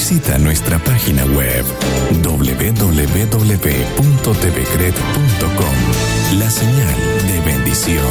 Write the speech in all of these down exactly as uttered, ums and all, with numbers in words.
visita nuestra página web doble u doble u doble u punto t v cred punto com. La señal de bendición.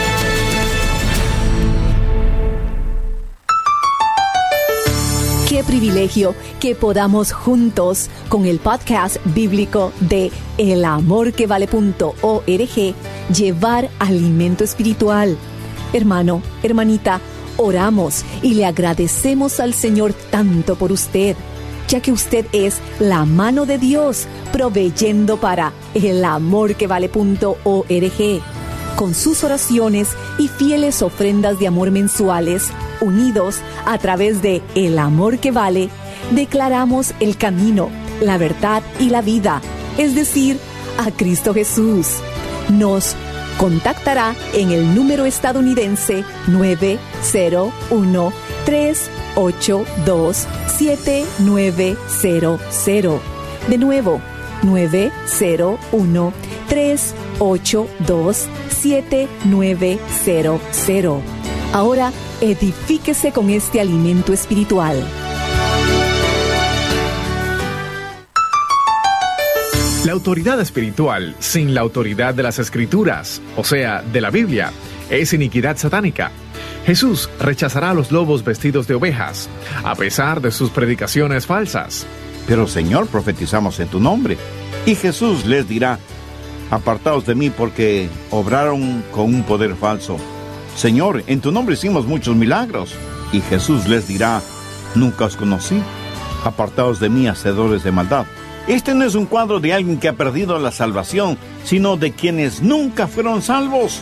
Qué privilegio que podamos juntos con el podcast bíblico de el amor que vale punto org llevar alimento espiritual. Hermano, hermanita, oramos y le agradecemos al Señor tanto por usted, ya que usted es la mano de Dios proveyendo para el amor que vale punto org. Con sus oraciones y fieles ofrendas de amor mensuales, unidos a través de El Amor que Vale, declaramos el camino, la verdad y la vida, es decir, a Cristo Jesús. Nos contactará en el número estadounidense nueve cero uno, tres ocho dos, siete nueve cero cero. De nuevo, nueve cero uno, tres ocho dos, siete nueve cero cero. Ahora, edifíquese con este alimento espiritual. La autoridad espiritual sin la autoridad de las Escrituras, o sea, de la Biblia, es iniquidad satánica. Jesús rechazará a los lobos vestidos de ovejas, a pesar de sus predicaciones falsas. Pero Señor, profetizamos en tu nombre. Y Jesús les dirá: apartaos de mí porque obraron con un poder falso. Señor, en tu nombre hicimos muchos milagros. Y Jesús les dirá: nunca os conocí. Apartaos de mí, hacedores de maldad. Este no es un cuadro de alguien que ha perdido la salvación, sino de quienes nunca fueron salvos.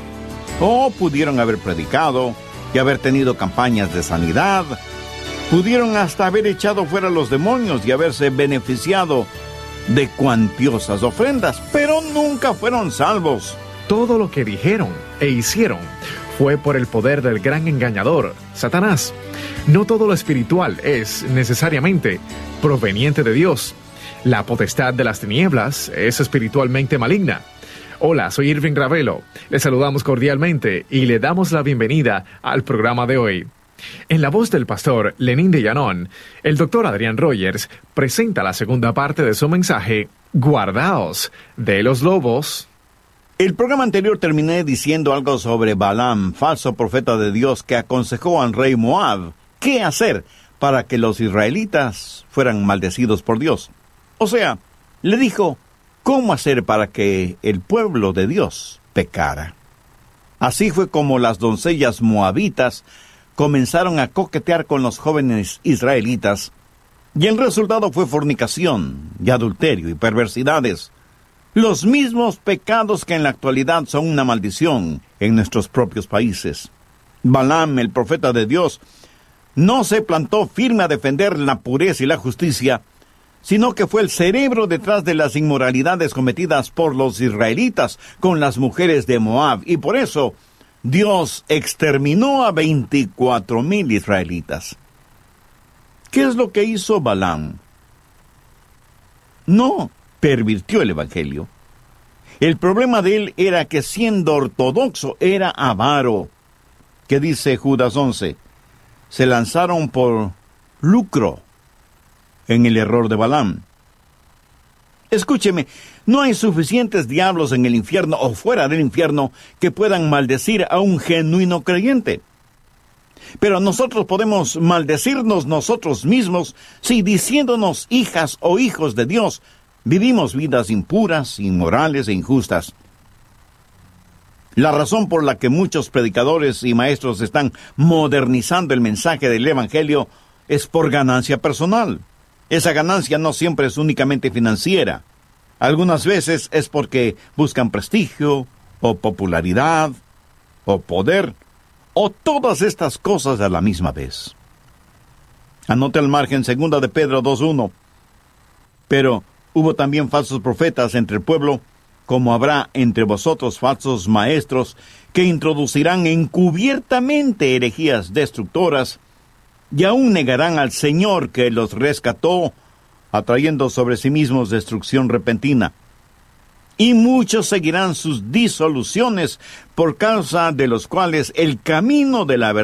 O pudieron haber predicado y haber tenido campañas de sanidad. Pudieron hasta haber echado fuera a los demonios y haberse beneficiado de cuantiosas ofrendas, pero nunca fueron salvos. Todo lo que dijeron e hicieron fue por el poder del gran engañador, Satanás. No todo lo espiritual es necesariamente proveniente de Dios. La potestad de las tinieblas es espiritualmente maligna. Hola, soy Irving Ravelo. Le saludamos cordialmente y le damos la bienvenida al programa de hoy. En la voz del pastor Lenín de Llanón, el doctor Adrián Rogers presenta la segunda parte de su mensaje, Guardaos de los lobos. El programa anterior terminé diciendo algo sobre Balaam, falso profeta de Dios, que aconsejó al rey Moab qué hacer para que los israelitas fueran maldecidos por Dios. O sea, le dijo cómo hacer para que el pueblo de Dios pecara. Así fue como las doncellas moabitas comenzaron a coquetear con los jóvenes israelitas, y el resultado fue fornicación y adulterio y perversidades. Los mismos pecados que en la actualidad son una maldición en nuestros propios países. Balaam, el profeta de Dios, no se plantó firme a defender la pureza y la justicia, sino que fue el cerebro detrás de las inmoralidades cometidas por los israelitas con las mujeres de Moab, y por eso Dios exterminó a veinticuatro mil israelitas. ¿Qué es lo que hizo Balaam? No pervirtió el evangelio. El problema de él era que, siendo ortodoxo, era avaro. ¿Qué dice Judas once? Se lanzaron por lucro en el error de Balaam. Escúcheme, no hay suficientes diablos en el infierno o fuera del infierno que puedan maldecir a un genuino creyente. Pero nosotros podemos maldecirnos nosotros mismos si, diciéndonos hijas o hijos de Dios, vivimos vidas impuras, inmorales e injustas. La razón por la que muchos predicadores y maestros están modernizando el mensaje del evangelio es por ganancia personal. Esa ganancia no siempre es únicamente financiera. Algunas veces es porque buscan prestigio, o popularidad, o poder, o todas estas cosas a la misma vez. Anote al margen segunda de Pedro dos uno. Pero hubo también falsos profetas entre el pueblo, como habrá entre vosotros falsos maestros, que introducirán encubiertamente herejías destructoras, y aún negarán al Señor que los rescató, atrayendo sobre sí mismos destrucción repentina. Y muchos seguirán sus disoluciones, por causa de los cuales el camino de la verdad